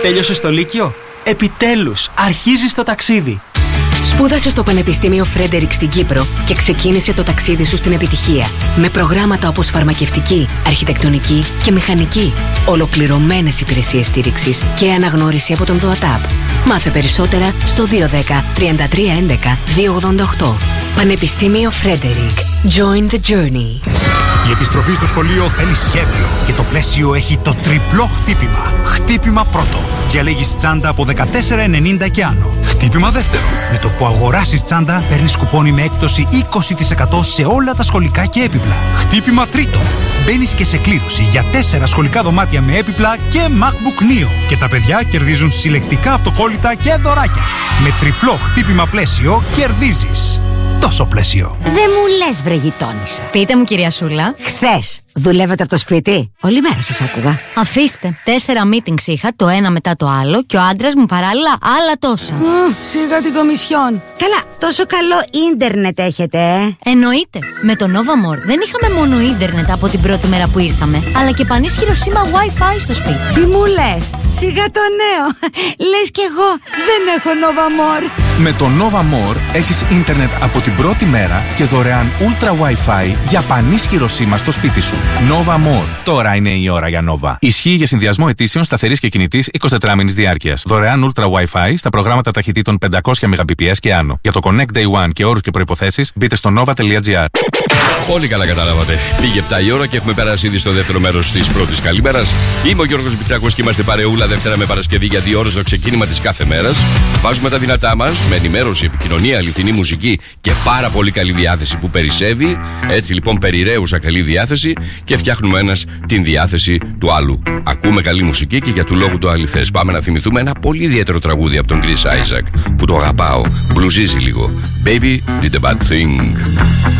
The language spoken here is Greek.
Τέλειωσες το Λύκειο? Επιτέλους, αρχίζεις το ταξίδι. Σπούδασε στο Πανεπιστήμιο Φρέντερικ στην Κύπρο και ξεκίνησε το ταξίδι σου στην επιτυχία. Με προγράμματα όπως φαρμακευτική, αρχιτεκτονική και μηχανική. Ολοκληρωμένες υπηρεσίες στήριξης και αναγνώριση από τον ΔΟΑΤΑΠ. Μάθε περισσότερα στο 210 33 11 288. Πανεπιστήμιο Φρέντερικ. Join the journey. Η επιστροφή στο σχολείο θέλει σχέδιο και το πλαίσιο έχει το τριπλό χτύπημα. Χτύπημα πρώτο. Διαλέγεις τσάντα από 14,90 και άνω. Χτύπημα δεύτερο. Με το που αγοράσεις τσάντα παίρνεις κουπόνι με έκπτωση 20% σε όλα τα σχολικά και έπιπλα. Χτύπημα τρίτο. Μπαίνεις και σε κλήρωση για 4 σχολικά δωμάτια με έπιπλα και MacBook Neo. Και τα παιδιά κερδίζουν συλλεκτικά αυτοκόλλητα και δωράκια. Με τριπλό χτύπημα πλαίσιο κερδίζεις. Τόσο πλαίσιο. Δεν μου λες, βρε γειτόνισσα. Πείτε μου, κυρία Σούλα. Χθες δουλεύετε από το σπίτι? Όλη μέρα σας άκουγα. Αφήστε. 4 meetings είχα, το ένα μετά το άλλο, και ο άντρας μου παράλληλα άλλα τόσα. Σιγά την Κομισιόν. Καλά, τόσο καλό ίντερνετ έχετε, Εννοείται. Με το Nova More δεν είχαμε μόνο ίντερνετ από την πρώτη μέρα που ήρθαμε, αλλά και πανίσχυρο σήμα Wi-Fi στο σπίτι. Τι μου λες? Σιγά το νέο. Λες κι εγώ δεν έχω Nova More. Με το Nova More έχεις ίντερνετ από την πρώτη μέρα και δωρεάν Ultra Wi-Fi για πανίσχυρο σήμα στο σπίτι σου. Nova More. Τώρα είναι η ώρα για Nova. Ισχύει για συνδυασμό αιτήσεων σταθερής και κινητής 24 μήνες διάρκειας. Δωρεάν Ultra Wi-Fi στα προγράμματα ταχυτήτων 500 Mbps και άνω. Για το Connect Day One και όρους και προϋποθέσεις μπείτε στο nova.gr. Πολύ καλά καταλάβατε. Πήγε 7 η ώρα και έχουμε περάσει ήδη στο δεύτερο μέρος της πρώτης καλημέρας. Είμαι ο Γιώργος Μπιτσάκος και είμαστε παρεούλα Δευτέρα με Παρασκευή για 2 ώρες το ξεκίνημα της κάθε μέρας. Βάζουμε τα δυνατά μας με ενημέρωση, επικοινωνία, αληθινή μουσική και πάρα πολύ καλή διάθεση που περισσεύει. Έτσι λοιπόν, περιραίουσα καλή διάθεση και φτιάχνουμε ένας την διάθεση του άλλου. Ακούμε καλή μουσική και για του λόγου το αληθές. Πάμε να θυμηθούμε ένα πολύ ιδιαίτερο τραγούδι από τον Chris Isaac που το αγαπάω. Μπλουζίζει λίγο. Baby did a bad thing.